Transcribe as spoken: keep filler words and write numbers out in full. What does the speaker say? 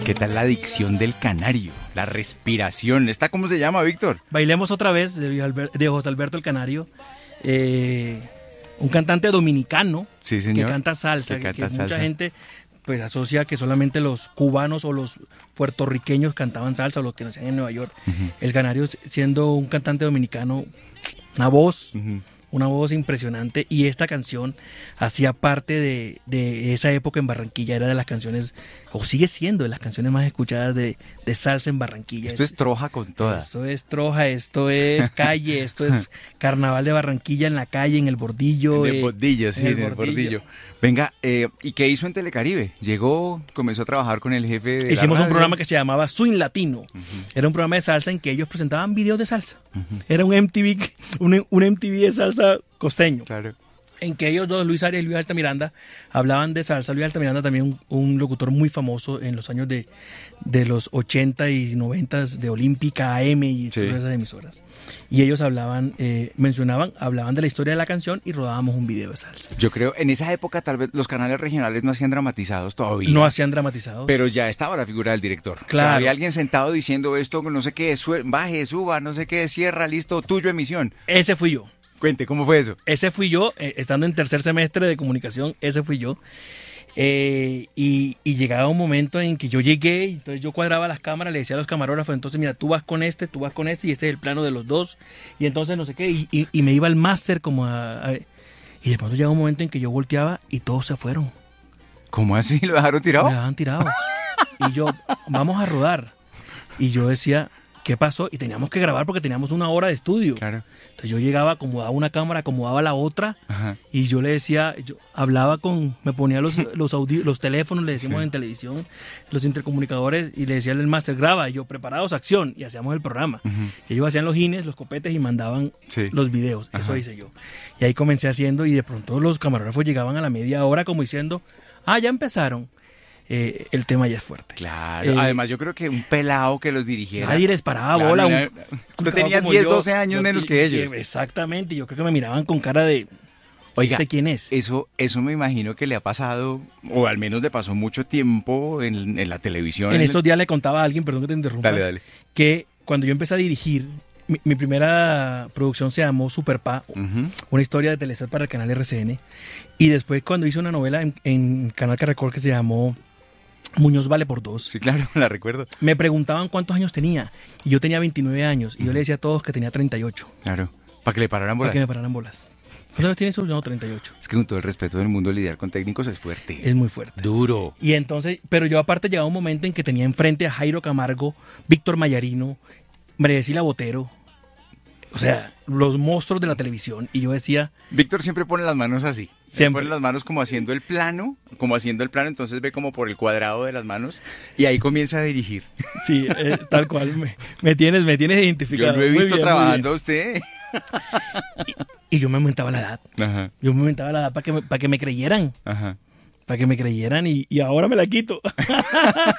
¿Qué tal la dicción del canario? La respiración. ¿Esta cómo se llama, Víctor? Bailemos otra vez, de, de José Alberto el Canario. Eh, un cantante dominicano sí, señor. que canta salsa, que, que, canta que salsa. mucha gente pues asocia que solamente los cubanos o los puertorriqueños cantaban salsa o los que nacían en Nueva York. Uh-huh. El Canario, siendo un cantante dominicano, una voz... Uh-huh. Una voz impresionante, y esta canción hacía parte de, de esa época en Barranquilla. Era de las canciones, o sigue siendo de las canciones más escuchadas de, de salsa en Barranquilla. Esto es troja con toda. Esto es troja, esto es calle, esto es carnaval de Barranquilla en la calle, en el bordillo. En el eh, bordillo, sí, en el, en el bordillo. bordillo. Venga, eh, ¿y qué hizo en Telecaribe? Llegó, comenzó a trabajar con el jefe de Hicimos la un programa que se llamaba Swing Latino. Uh-huh. Era un programa de salsa en que ellos presentaban videos de salsa. Uh-huh. Era un M T V, un, un M T V de salsa costeño. Claro. En que ellos dos, Luis Arias y Luis Altamiranda, hablaban de salsa. Luis Altamiranda también un, un locutor muy famoso en los años de, de los ochenta y noventa de Olímpica A M y sí. todas esas emisoras. Y ellos hablaban, eh, mencionaban, hablaban de la historia de la canción y rodábamos un video de salsa. Yo creo, en esa época tal vez los canales regionales no hacían dramatizados todavía. No hacían dramatizados. Pero ya estaba la figura del director. Claro. O sea, había alguien sentado diciendo esto, no sé qué, su- baje, suba, no sé qué, cierra, listo, tuyo, emisión. Ese fui yo. Cuente, ¿cómo fue eso? Ese fui yo, eh, estando en tercer semestre de comunicación, ese fui yo. Eh, y, y llegaba un momento en que yo llegué, y entonces yo cuadraba las cámaras, le decía a los camarógrafos, entonces mira, tú vas con este, tú vas con este, y este es el plano de los dos, y entonces no sé qué, y, y, y me iba al máster como a, a... Y de pronto llegaba un momento en que yo volteaba y todos se fueron. ¿Cómo así? ¿Lo dejaron tirado? Me dejaban tirado. Y yo, vamos a rodar. Y yo decía, ¿qué pasó? Y teníamos que grabar porque teníamos una hora de estudio. Claro. Entonces yo llegaba, acomodaba una cámara, acomodaba la otra. Ajá. Y yo le decía, yo hablaba con, me ponía los los, audi, los teléfonos, le decimos sí. en televisión, los intercomunicadores, y le decía al máster, graba, y yo, preparados, acción, y hacíamos el programa. Uh-huh. Y ellos hacían los gines, los copetes, y mandaban sí. los videos. Eso Ajá. hice yo. Y ahí comencé haciendo, y de pronto los camarógrafos llegaban a la media hora como diciendo, ah, ya empezaron. Eh, el tema ya es fuerte. Claro, eh, además yo creo que un pelado que los dirigiera. Nadie les paraba claro, bola. Un, usted tenía diez, doce años yo, menos yo, que ellos. Exactamente, yo creo que me miraban con cara de... Oiga, ¿este quién es? Eso, eso me imagino que le ha pasado, o al menos le pasó mucho tiempo en, en la televisión. En en estos el... días le contaba a alguien, perdón que te interrumpa, dale, dale. que cuando yo empecé a dirigir, mi, mi primera producción se llamó Superpa, uh-huh. una historia de Telesat para el canal R C N, y después cuando hice una novela en, en Canal Caracol que se llamó Muñoz vale por dos. Sí, claro, la recuerdo. Me preguntaban cuántos años tenía, y yo tenía veintinueve años, y uh-huh. yo le decía a todos que tenía treinta y ocho. Claro, para que le pararan bolas. Para que me pararan bolas. ¿Cuántos tienes solucionado? treinta y ocho. Es que con todo el respeto del mundo, lidiar con técnicos es fuerte. Es muy fuerte. Duro. Y entonces, pero yo aparte llegaba un momento en que tenía enfrente a Jairo Camargo, Víctor Mayarino, María Cecilia Botero, o sea, los monstruos de la televisión. Y yo decía... Víctor siempre pone las manos así. Siempre. Pone las manos como haciendo el plano, como haciendo el plano, entonces ve como por el cuadrado de las manos y ahí comienza a dirigir. Sí, eh, tal cual. Me, me tienes me tienes identificado. Yo lo he visto bien, trabajando a usted. Y, y yo me aumentaba la edad. Ajá. Yo me aumentaba la edad para que me, para que me creyeran. Ajá. Para que me creyeran y, y ahora me la quito.